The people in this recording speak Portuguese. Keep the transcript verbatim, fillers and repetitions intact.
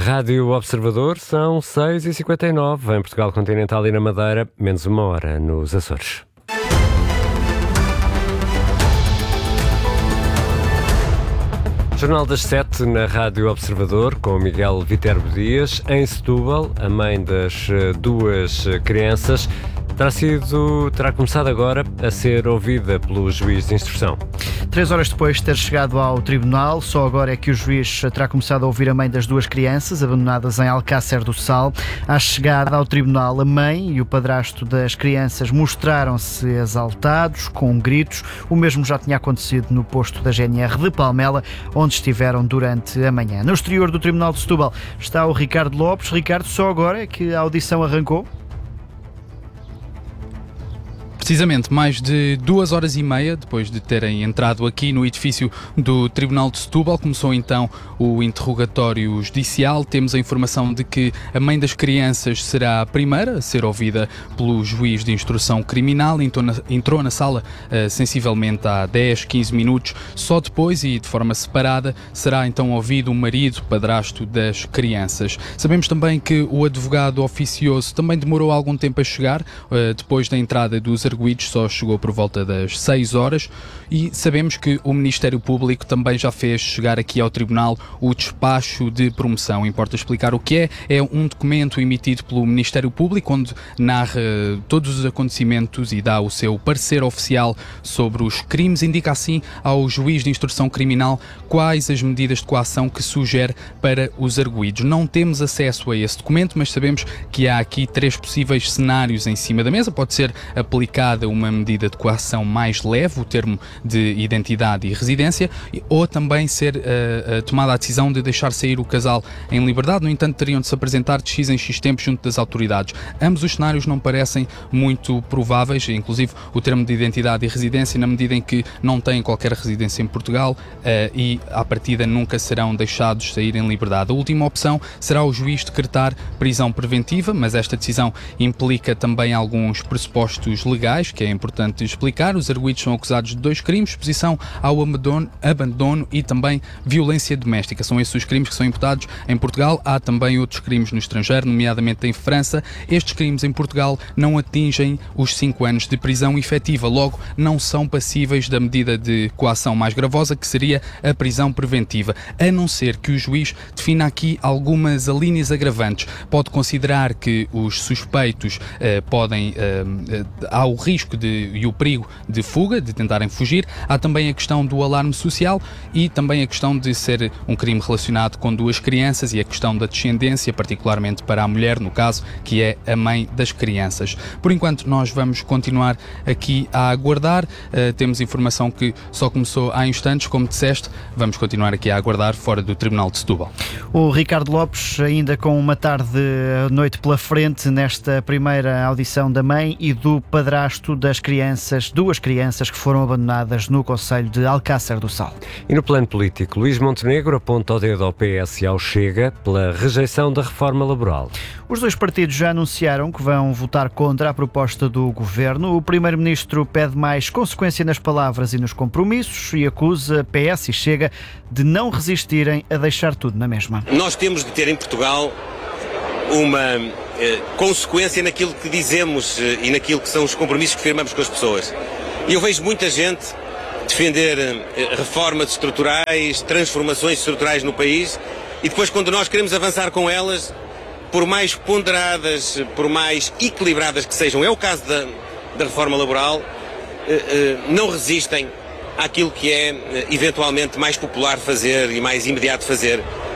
Rádio Observador, são seis e cinquenta e nove em Portugal Continental e na Madeira, menos uma hora nos Açores. Jornal das Sete na Rádio Observador, com Miguel Viterbo Dias. Em Setúbal, a mãe das duas crianças terá, sido, terá começado agora a ser ouvida pelo juiz de instrução. Três horas depois de ter chegado ao tribunal, só agora é que o juiz terá começado a ouvir a mãe das duas crianças, abandonadas em Alcácer do Sal. À chegada ao tribunal, a mãe e o padrasto das crianças mostraram-se exaltados, com gritos. O mesmo já tinha acontecido no posto da G N R de Palmela, onde estiveram durante a manhã. No exterior do Tribunal de Setúbal está o Ricardo Lopes. Ricardo, só agora é que a audição arrancou? Precisamente, mais de duas horas e meia depois de terem entrado aqui no edifício do Tribunal de Setúbal, começou então o interrogatório judicial. Temos a informação de que a mãe das crianças será a primeira a ser ouvida pelo juiz de instrução criminal. Entrou na, entrou na sala uh, sensivelmente há dez, quinze minutos. Só depois, e de forma separada, será então ouvido o marido, padrasto das crianças. Sabemos também que o advogado oficioso também demorou algum tempo a chegar, uh, depois da entrada dos arguidos, só chegou por volta das seis horas, e sabemos que o Ministério Público também já fez chegar aqui ao Tribunal o despacho de promoção. Importa explicar o que é. É um documento emitido pelo Ministério Público onde narra todos os acontecimentos e dá o seu parecer oficial sobre os crimes. Indica assim ao juiz de instrução criminal quais as medidas de coação que sugere para os arguidos. Não temos acesso a esse documento, mas sabemos que há aqui três possíveis cenários em cima da mesa. Pode ser aplicado uma medida de coação mais leve, o termo de identidade e residência, ou também ser uh, tomada a decisão de deixar sair o casal em liberdade. No entanto, teriam de se apresentar de X em X tempo junto das autoridades. Ambos os cenários não parecem muito prováveis, inclusive o termo de identidade e residência, na medida em que não têm qualquer residência em Portugal uh, e, à partida, nunca serão deixados sair em liberdade. A última opção será o juiz decretar prisão preventiva, mas esta decisão implica também alguns pressupostos legais, que é importante explicar. Os arguidos são acusados de dois crimes: exposição ao abandono, abandono e também violência doméstica. São esses os crimes que são imputados em Portugal. Há também outros crimes no estrangeiro, nomeadamente em França. Estes crimes em Portugal não atingem os cinco anos de prisão efetiva, logo não são passíveis da medida de coação mais gravosa, que seria a prisão preventiva, a não ser que o juiz defina aqui algumas alíneas agravantes. Pode considerar que os suspeitos eh, podem, eh, eh, há o risco de, e o perigo de fuga, de tentarem fugir. Há também a questão do alarme social e também a questão de ser um crime relacionado com duas crianças e a questão da descendência, particularmente para a mulher, no caso, que é a mãe das crianças. Por enquanto, nós vamos continuar aqui a aguardar. Uh, temos informação que só começou há instantes, como disseste. Vamos continuar aqui a aguardar fora do Tribunal de Setúbal. O Ricardo Lopes, ainda com uma tarde, noite pela frente, nesta primeira audição da mãe e do padrasto das crianças, duas crianças que foram abandonadas no concelho de Alcácer do Sal. E no plano político, Luís Montenegro aponta o dedo ao P S e ao Chega pela rejeição da reforma laboral. Os dois partidos já anunciaram que vão votar contra a proposta do governo. O primeiro-ministro pede mais consequência nas palavras e nos compromissos e acusa P S e Chega de não resistirem a deixar tudo na mesma. Nós temos de ter em Portugal uma eh, consequência naquilo que dizemos eh, e naquilo que são os compromissos que firmamos com as pessoas. E eu vejo muita gente defender eh, reformas estruturais, transformações estruturais no país, e depois, quando nós queremos avançar com elas, por mais ponderadas, por mais equilibradas que sejam, é o caso da, da reforma laboral, eh, eh, não resistem àquilo que é eh, eventualmente mais popular fazer e mais imediato fazer,